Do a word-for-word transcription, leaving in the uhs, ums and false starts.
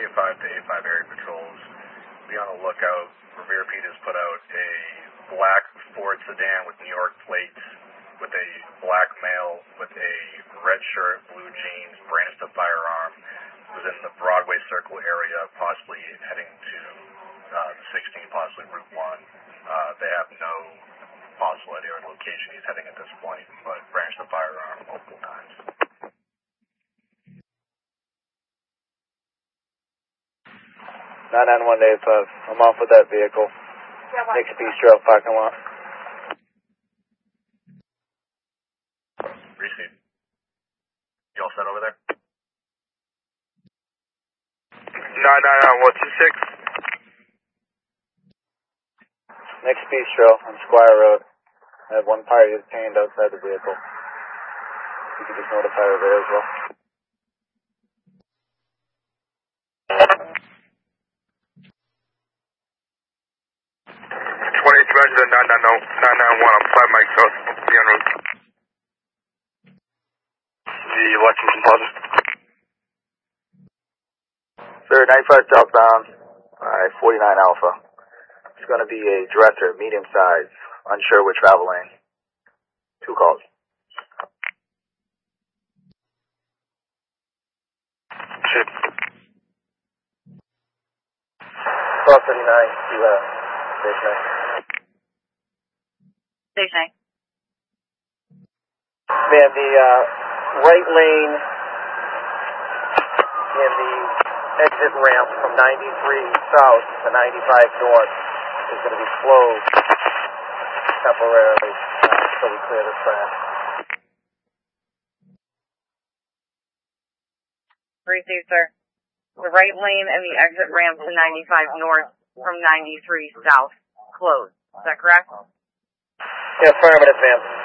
A five to A five area patrols. Be on the lookout. Revere Pete has put out a black Ford sedan with New York plates with a black male with a red shirt, blue jeans, brandished a firearm. Was in the Broadway Circle area, possibly heading to uh, the sixteen, possibly Route one. Uh, they have no possible idea or location he's heading at this point, but brandished the firearm multiple times. nine nine one to eight five. I'm off with that vehicle. Next Peace Trail parking lot. Receive. You all set over there? nine nine nine one two six. Next Peace Trail on Squire Road. I have one party detained outside the vehicle. You can just notify her there as well. twenty-eight Dimension nine nine zero nine nine one. I'm five Mike South. Be en route. The Lexington Plaza. Sir, ninety-five southbound, alright, forty-nine Alpha. It's going to be a dresser, medium size, unsure which travel lane. Two calls. Shit. twelve thirty-nine to uh, Station nine. Station nine. Man, the uh, right lane in the exit ramp from ninety-three south to ninety-five north is going to be closed temporarily uh, until we clear the track. Receive, sir. The right lane and the exit ramp to ninety-five north from ninety-three south closed. Is that correct? Yeah, affirmative, ma'am.